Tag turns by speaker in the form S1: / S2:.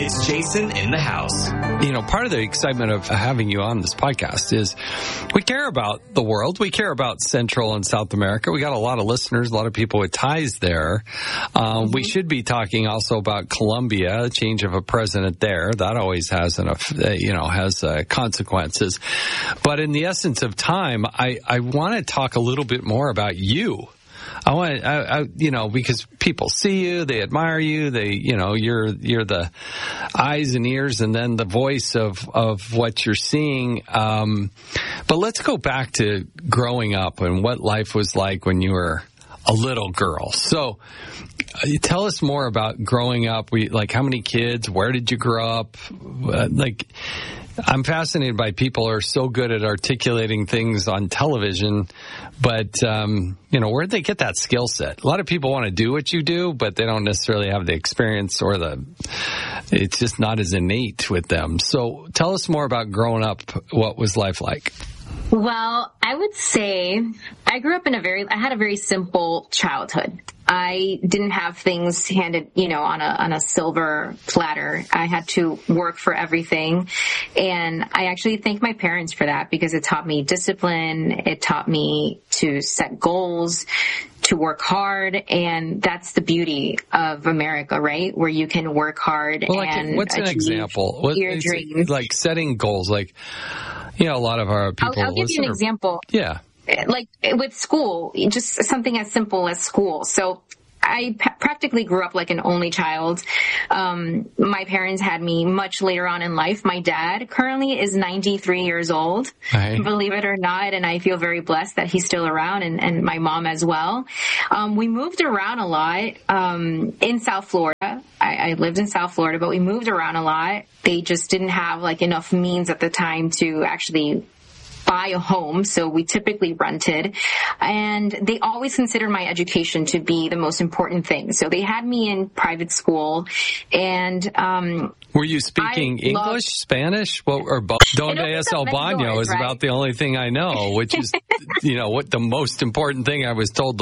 S1: It's Jason in the house.
S2: Part of the excitement of having you on this podcast is we care about the world. We care about Central and South America. We got a lot of listeners, a lot of people with ties there. We should be talking also about Colombia, change of a president there. That always has consequences. But in the essence of time, I want to talk a little bit more about you. Because people see you, they admire you, you're the eyes and ears and then the voice of what you're seeing. But let's go back to growing up and what life was like when you were a little girl. So tell us more about growing up. How many kids? Where did you grow up? I'm fascinated by people who are so good at articulating things on television, but, where'd they get that skill set? A lot of people want to do what you do, but they don't necessarily have the experience it's just not as innate with them. So tell us more about growing up. What was life like?
S3: Well, I would say I grew up I had a very simple childhood. I didn't have things handed, on a silver platter. I had to work for everything. And I actually thank my parents for that because it taught me discipline. It taught me to set goals, to work hard. And that's the beauty of America, right? Where you can work hard
S2: what's an example?
S3: Your dreams.
S2: Like setting goals, a lot of our people.
S3: I'll give you an example.
S2: Yeah.
S3: Like with school, just something as simple as school. So I practically grew up like an only child. My parents had me much later on in life. My dad currently is 93 years old, believe it or not. And I feel very blessed that he's still around and my mom as well. We moved around a lot in South Florida. I lived in South Florida, but we moved around a lot. They just didn't have enough means at the time to actually buy a home, so we typically rented, and they always considered my education to be the most important thing. So they had me in private school, and
S2: were you speaking English, Spanish, or both? Donde es el baño is about the only thing I know, which is what the most important thing I was told